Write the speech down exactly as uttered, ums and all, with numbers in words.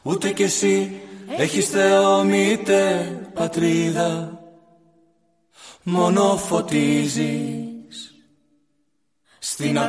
ούτε κι εσύ έχεις Θεό μήτε πατρίδα. Μόνο φωτίζεις στην